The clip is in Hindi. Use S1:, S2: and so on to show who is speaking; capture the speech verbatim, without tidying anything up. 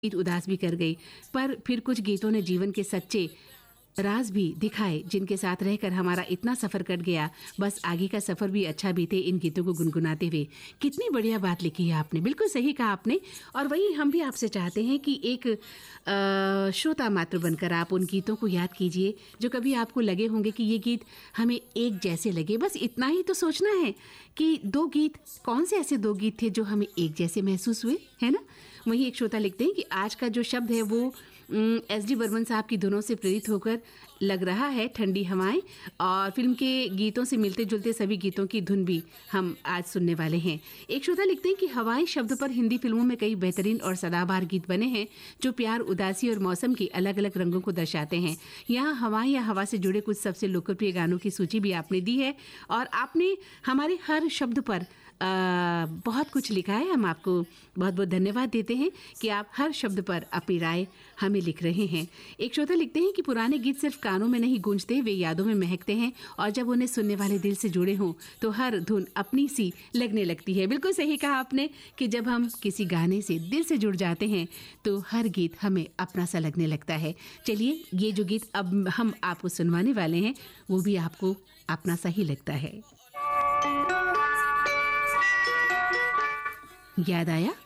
S1: गीत उदास भी कर गई, पर फिर कुछ गीतों ने जीवन के सच्चे राज भी दिखाए, जिनके साथ रहकर हमारा इतना सफ़र कट गया, बस आगे का सफ़र भी अच्छा बीते इन गीतों को गुनगुनाते हुए। कितनी बढ़िया बात लिखी है आपने, बिल्कुल सही कहा आपने। और वही हम भी आपसे चाहते हैं कि एक अ, श्रोता मात्र बनकर आप उन गीतों को याद कीजिए जो कभी आपको लगे होंगे कि ये गीत हमें एक जैसे लगे। बस इतना ही तो सोचना है कि दो गीत कौन से ऐसे दो गीत थे जो हमें एक जैसे महसूस हुए, है ना। वहीं एक श्रोता लिखते हैं कि आज का जो शब्द है वो एस डी बर्मन साहब की धुनों से प्रेरित होकर लग रहा है, ठंडी हवाएं, और फिल्म के गीतों से मिलते जुलते सभी गीतों की धुन भी हम आज सुनने वाले हैं। एक श्रोता लिखते हैं कि हवाएं शब्द पर हिंदी फिल्मों में कई बेहतरीन और सदाबहार गीत बने हैं जो प्यार, उदासी और मौसम के अलग अलग रंगों को दर्शाते हैं। यहाँ हवाएं या हवा से जुड़े कुछ सबसे लोकप्रिय गानों की सूची भी आपने दी है और आपने हमारे हर शब्द पर आ, बहुत कुछ लिखा है। हम आपको बहुत बहुत धन्यवाद देते हैं कि आप हर शब्द पर अपनी राय हमें लिख रहे हैं। एक श्रोता लिखते हैं कि पुराने गीत सिर्फ कानों में नहीं गूंजते, वे यादों में महकते हैं और जब उन्हें सुनने वाले दिल से जुड़े हों तो हर धुन अपनी सी लगने लगती है। बिल्कुल सही कहा आपने कि जब हम किसी गाने से दिल से जुड़ जाते हैं तो हर गीत हमें अपना सा लगने लगता है। चलिए, ये जो गीत अब हम आपको सुनवाने वाले हैं वो भी आपको अपना सा ही लगता है। याद आया